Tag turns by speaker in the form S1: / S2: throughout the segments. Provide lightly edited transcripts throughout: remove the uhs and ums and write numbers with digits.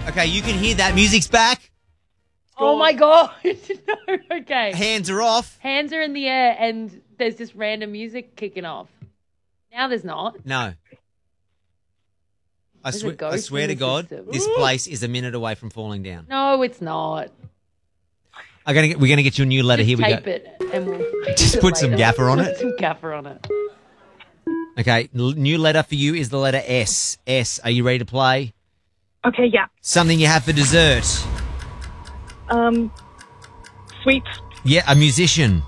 S1: Okay, you can hear that. Music's back.
S2: Oh, my God. No, okay.
S1: Hands are off.
S2: Hands are in the air and there's just random music kicking off. Now there's not.
S1: No. I
S2: There's a ghost
S1: swear
S2: in
S1: to
S2: the
S1: God,
S2: system.
S1: this place is a minute away from falling down.
S2: No, it's not.
S1: We're going to get you a new letter.
S2: Just
S1: Here we
S2: tape
S1: go.
S2: it and we'll
S1: Just
S2: use it
S1: put some
S2: later.
S1: gaffer on it.
S2: Put some gaffer on it.
S1: Okay, new letter for you is the letter S. S, are you ready to play?
S3: Okay, yeah.
S1: Something you have for dessert.
S3: Sweets.
S1: Yeah, a musician.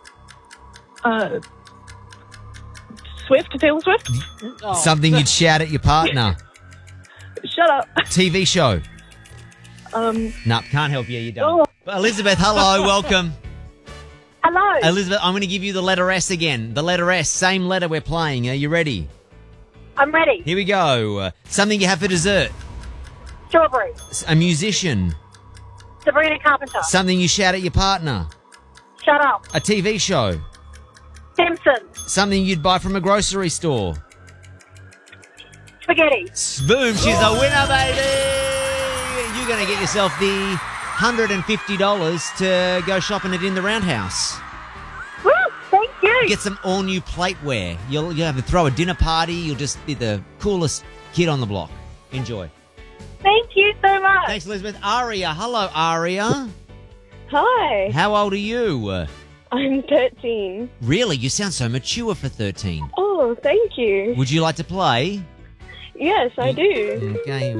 S3: Taylor Swift.
S2: Oh.
S1: Something you'd shout at your partner.
S3: Shut up.
S1: TV show. No, can't help you. You're done.
S3: Oh.
S1: Elizabeth, hello, welcome.
S3: Hello.
S1: Elizabeth, I'm going to give you the letter S again. The letter S, same letter we're playing. Are you ready?
S3: I'm ready.
S1: Here we go. Something you have for dessert.
S3: Strawberry.
S1: A musician.
S3: Sabrina Carpenter.
S1: Something you shout at your partner.
S3: Shut up.
S1: A TV show.
S3: Simpsons.
S1: Something you'd buy from a grocery store.
S3: Spaghetti.
S1: Boom, she's a winner, baby! You're going to get yourself the $150 to go shopping at In the Roundhouse.
S3: Woo! Thank you.
S1: Get some all-new plateware. You'll have to throw a dinner party. You'll just be the coolest kid on the block. Enjoy.
S3: Thank you so much.
S1: Thanks, Elizabeth. Aria. Hello, Aria.
S4: Hi,
S1: How old are you?
S4: I'm 13.
S1: Really? You sound so mature for 13.
S4: Oh, thank you.
S1: Would you like to play?
S4: Yes, I do.
S1: Okay.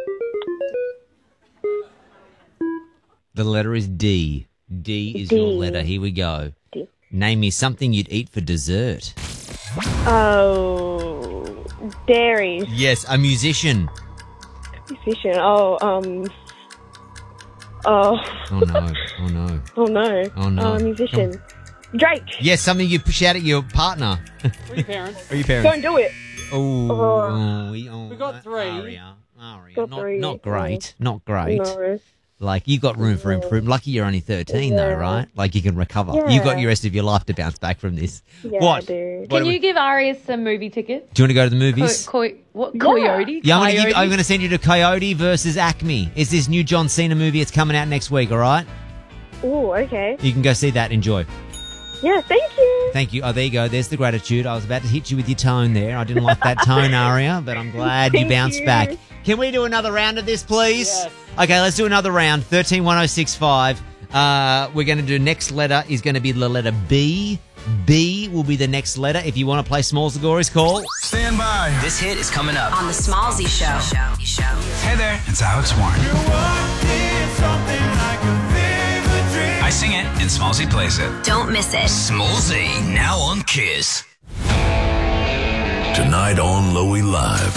S1: The letter is D. D is your
S4: D.
S1: letter. Here we go.
S4: D.
S1: Name me something you'd eat for dessert.
S4: Oh, dairy.
S1: Yes, a musician.
S4: Musician. Oh,
S1: Oh no. Oh no.
S4: oh no.
S1: Oh, no.
S4: Musician. Drake.
S1: Yes, something you shout at your partner.
S2: Or your parents.
S1: Or your parents.
S4: Don't do it.
S1: We
S2: got three.
S1: Aria.
S4: Got
S1: Not,
S4: three.
S1: not great. Not great.
S4: No.
S1: Like, you've got room for improvement. Lucky you're only 13, though,
S4: Yeah.
S1: right? Like, you can recover.
S4: Yeah.
S1: You've got your rest of your life to bounce back from this.
S4: Yeah,
S1: What?
S4: I do.
S1: What
S2: Can
S1: do
S2: you give Arias some movie tickets?
S1: you want to go to the movies?
S2: Coyote?
S1: Yeah,
S2: Coyote?
S1: I'm going to send you to Coyote versus Acme. It's this new John Cena movie. It's coming out next week, all right?
S4: Oh, okay.
S1: You can go see that. Enjoy.
S4: Yeah, thank you.
S1: Thank you. Oh, there you go. There's the gratitude. I was about to hit you with your tone there. I didn't like that tone, Aria, but I'm glad you
S4: Thank
S1: bounced
S4: you.
S1: back. Can we do another round of this, please?
S2: Yes.
S1: Okay, let's do another round. 131065. We're going to do next letter is going to be the letter B. B will be the next letter. If you want to play Smalls Gories, call.
S5: Stand by.
S6: This hit is coming up.
S7: On the Smallsy Show.
S5: Hey there, it's Alex Warren. I sing it and Smallsy plays it.
S7: Don't miss it.
S6: Smallsy, now on Kiss.
S8: Tonight on Loey Live.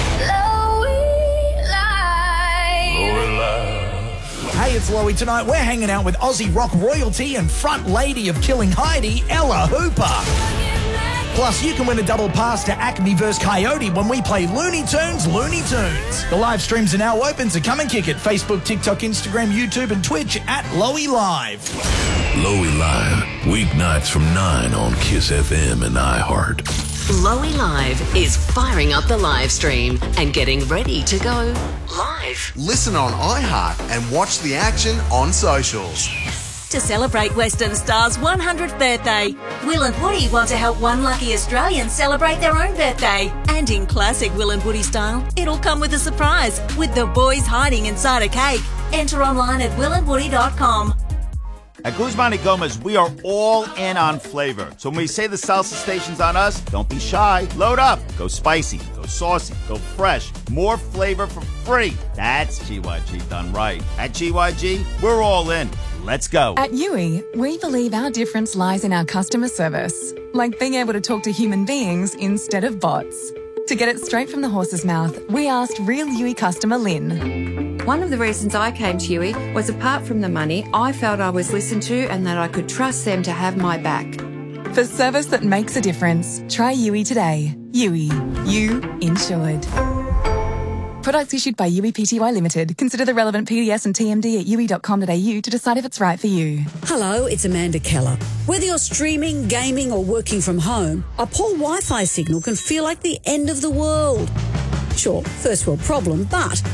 S9: Hey, it's Loey. Tonight we're hanging out with Aussie rock royalty and front lady of Killing Heidi, Ella Hooper. Plus, you can win a double pass to Acme vs Coyote when we play Looney Tunes. The live streams are now open, so come and kick it. Facebook, TikTok, Instagram, YouTube, and Twitch at Loey Live.
S8: Loey Live. Weeknights from 9 on Kiss FM and iHeart.
S10: Loey Live is firing up the live stream and getting ready to go live.
S11: Listen on iHeart and watch the action on socials.
S12: To celebrate Western Star's 100th birthday, Will and Woody want to help one lucky Australian celebrate their own birthday. And in classic Will and Woody style, it'll come with a surprise, with the boys hiding inside a cake. Enter online at willandwoody.com.
S13: At Guzman y Gomez, we are all in on flavor. So when we say the salsa station's on us, don't be shy. Load up. Go spicy. Go saucy. Go fresh. More flavor for free. That's GYG done right. At GYG, we're all in. Let's go.
S14: At Yui, we believe our difference lies in our customer service, like being able to talk to human beings instead of bots. To get it straight from the horse's mouth, we asked real Yui customer Lynn.
S15: One of the reasons I came to Yui was, apart from the money, I felt I was listened to and that I could trust them to have my back.
S14: For service that makes a difference, try Yui today. Yui. You insured. Products issued by Yui Pty Limited. Consider the relevant PDS and TMD at yui.com.au to decide if it's right for you.
S16: Hello, it's Amanda Keller. Whether you're streaming, gaming or working from home, a poor Wi-Fi signal can feel like the end of the world. Sure, first world problem, but before it's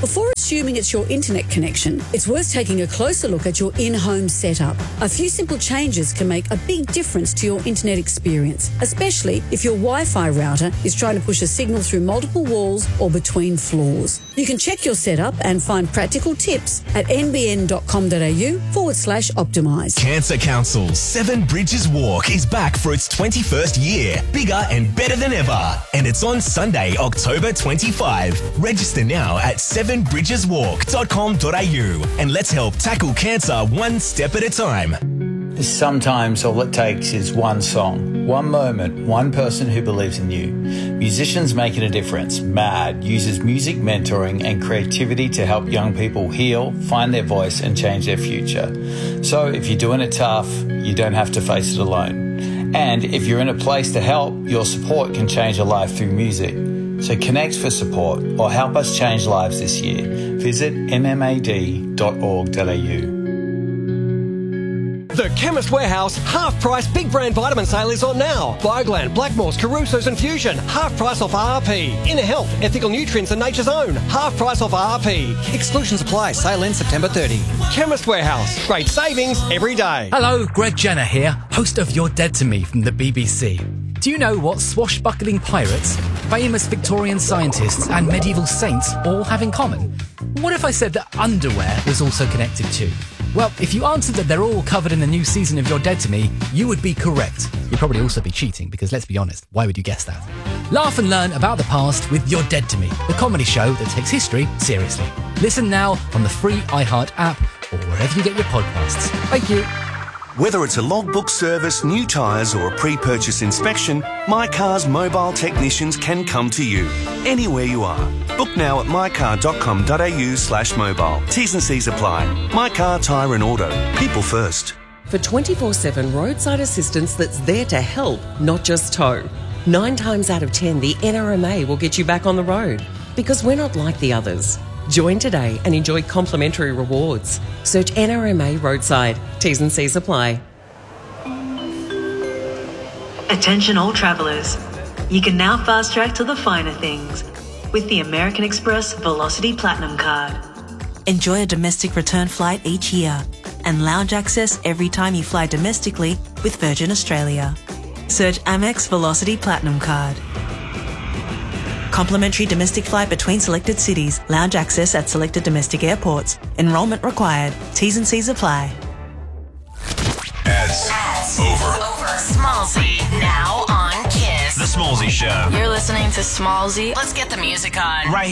S16: assuming it's your internet connection, it's worth taking a closer look at your in-home setup. A few simple changes can make a big difference to your internet experience, especially if your Wi-Fi router is trying to push a signal through multiple walls or between floors. You can check your setup and find practical tips at nbn.com.au/optimise.
S17: Cancer Council's Seven Bridges Walk is back for its 21st year, bigger and better than ever. And it's on Sunday, October 25. Register now at sevenbridgeswalk.com.au and let's help tackle cancer one step at a time.
S18: Sometimes all it takes is one song, one moment, one person who believes in you. Musicians Making a Difference, MAD, uses music mentoring and creativity to help young people heal, find their voice and change their future. So if you're doing it tough, you don't have to face it alone. And if you're in a place to help, your support can change a life through music. So connect for support or help us change lives this year. Visit mmad.org.au.
S19: The Chemist Warehouse half-price big brand vitamin sale is on now. Bioglan, Blackmores, Caruso's and Fusion, half price off RRP. Inner Health, Ethical Nutrients and Nature's Own, half price off RRP. Exclusions apply. Sale ends September 30. Chemist Warehouse, great savings every day.
S20: Hello, Greg Jenner here, host of You're Dead to Me from the BBC. Do you know what swashbuckling pirates, famous Victorian scientists and medieval saints all have in common? What if I said that underwear was also connected too? Well, if you answered that they're all covered in the new season of You're Dead to Me, you would be correct. You'd probably also be cheating, because let's be honest, why would you guess that? Laugh and learn about the past with You're Dead to Me, the comedy show that takes history seriously. Listen now on the free iHeart app or wherever you get your podcasts. Thank you.
S21: Whether it's a logbook service, new tyres or a pre-purchase inspection, My Car's mobile technicians can come to you, anywhere you are. Book now at mycar.com.au/mobile. T's and C's apply. My Car, Tyre and Auto. People first.
S22: For 24/7 roadside assistance that's there to help, not just tow. 9 times out of 10, the NRMA will get you back on the road. Because we're not like the others. Join today and enjoy complimentary rewards. Search NRMA Roadside. T's and C's apply.
S23: Attention all travellers. You can now fast track to the finer things with the American Express Velocity Platinum Card. Enjoy a domestic return flight each year and lounge access every time you fly domestically with Virgin Australia. Search Amex Velocity Platinum Card. Complimentary domestic flight between selected cities. Lounge access at selected domestic airports. Enrollment required. T's and C's apply.
S5: Ads over.
S7: Smallzy, now on Kiss.
S5: The Smallzy Show.
S7: You're listening to Smallzy. Let's get the music on.
S5: Right